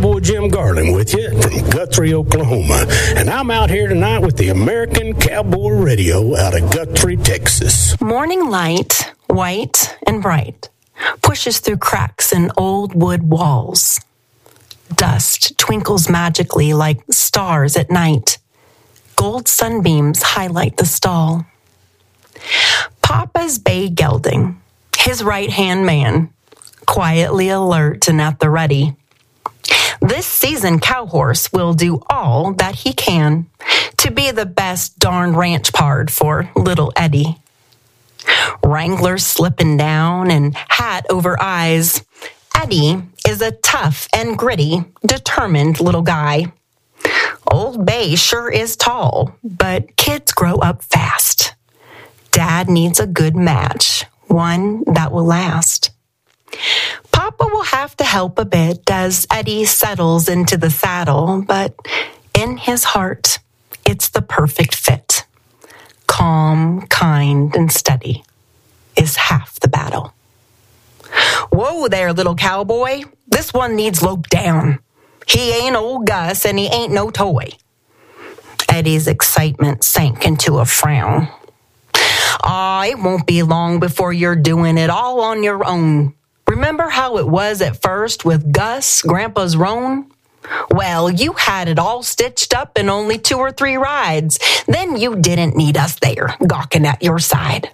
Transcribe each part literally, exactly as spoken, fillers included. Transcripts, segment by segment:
Cowboy Jim Garland with you from Guthrie, Oklahoma. And I'm out here tonight with the American Cowboy Radio out of Guthrie, Texas. Morning light, white and bright, pushes through cracks in old wood walls. Dust twinkles magically like stars at night. Gold sunbeams highlight the stall. Papa's bay gelding, his right-hand man, quietly alert and at the ready. This seasoned cowhorse will do all that he can to be the best darn ranch pard for little Eddie. Wrangler slipping down and hat over eyes, Eddie is a tough and gritty, determined little guy. Old Bay sure is tall, but kids grow up fast. Dad needs a good match, one that will last. Papa will have to help a bit as Eddie settles into the saddle, but in his heart, it's the perfect fit. Calm, kind, and steady is half the battle. Whoa there, little cowboy. This one needs loped down. He ain't old Gus, and he ain't no toy. Eddie's excitement sank into a frown. Ah, it won't be long before you're doing it all on your own. Remember how it was at first with Gus, Grandpa's roan? Well, you had it all stitched up in only two or three rides. Then you didn't need us there, gawking at your side.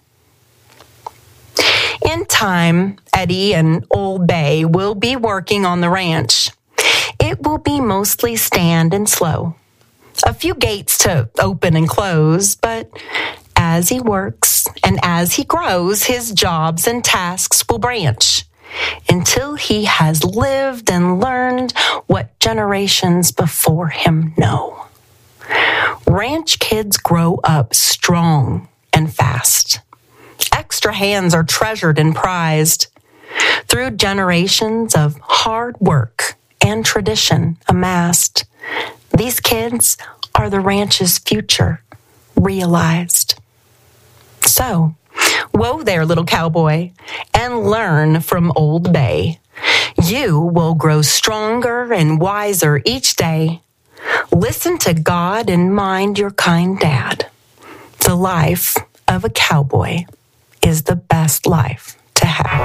In time, Eddie and Old Bay will be working on the ranch. It will be mostly stand and slow. A few gates to open and close, but as he works and as he grows, his jobs and tasks will branch until he has lived and learned what generations before him know. Ranch kids grow up strong and fast. Extra hands are treasured and prized. Through generations of hard work and tradition amassed, these kids are the ranch's future realized. So, whoa there, little cowboy, and learn from Old Bay. You will grow stronger and wiser each day. Listen to God and mind your kind dad. The life of a cowboy is the best life to have.